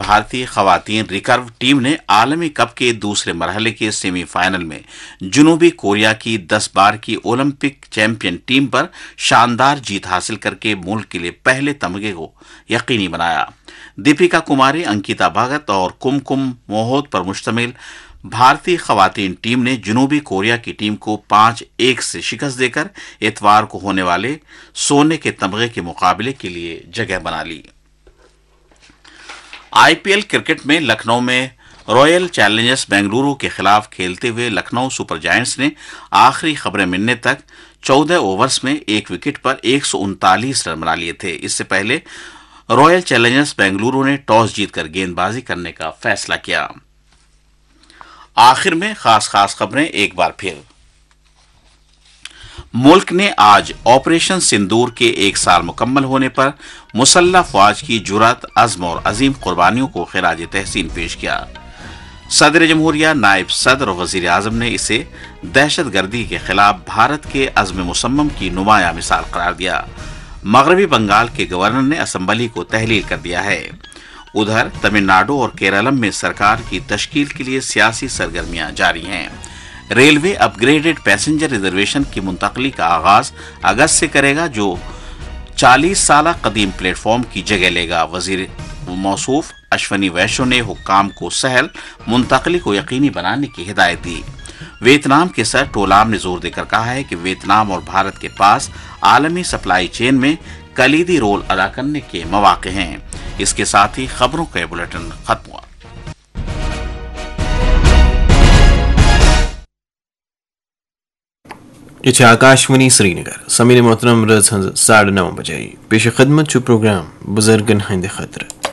भारतीय खवातीन recurve team ने आलमी कप के दूसरे मरहले के सेमीफाइनल में जनूबी कोरिया की 10 बार की ओलंपिक चैंपियन टीम पर शानदार जीत हासिल करके मुल्क के लिए पहले तमगे को यकीनी बनाया। दीपिका कुमारी, अंकिता भगत और कुमकुम मोहोत पर मुश्तमिल भारतीय खवातीन टीम ने जनूबी कोरिया की टीम को 5-1 से शिकस्त देकर इतवार को होने वाले सोने के तमगे के मुकाबले के लिए जगह बना ली। आईपीएल क्रिकेट में लखनऊ में रॉयल चैलेंजर्स बेंगलुरु के खिलाफ खेलते हुए लखनऊ सुपर जायंट्स ने आखिरी खबरें मिलने तक 14 ओवर्स में 1 विकेट पर 139 रन बना लिए थे। इससे पहले रॉयल चैलेंजर्स बेंगलुरु ने टॉस जीतकर गेंदबाजी करने का फैसला किया। आखिर में खास खबरें एक बार फिर। मुल्क ने आज ऑपरेशन सिंदूर के 1 साल मुकम्मल होने पर मुसल्लह फौज की जुर्रत, अज़्म और अजीम कुर्बानियों को खिराज तहसीन पेश किया। सदर जमहूरिया, नायब सदर और वजीर आजम ने इसे दहशतगर्दी के खिलाफ भारत के अज़्म मुसम्मम की नुमाया मिसाल करार दिया। मगरबी बंगाल के गवर्नर ने असम्बली को तहलील कर दिया है। उधर तमिलनाडु और केरलम में सरकार की तश्कील के लिए सियासी सरगर्मियां जारी हैं। रेलवे अपग्रेडेड पैसेंजर रिजर्वेशन की मुंतकली का आगाज अगस्त से करेगा, जो 40 साल कदीम प्लेटफॉर्म की जगह लेगा। वजीर मौसूफ अश्वनी वैश्य ने हुक्काम को सहल मुंतकली को यकीनी बनाने की हिदायत दी। वियतनाम के सर टोलाम ने जोर देकर कहा है कि वियतनाम और भारत के पास आलमी सप्लाई चेन में कलीदी रोल अदा करने के मौके हैं। इसके साथ ही खबरों का बुलेटिन खत्म हुआ। ये आकाशवाणी श्रीनगर। समीर मोहतरम रज 9:30 बजे पेश खदमत प्रोग्राम बुजुर्गन हंद खतरत।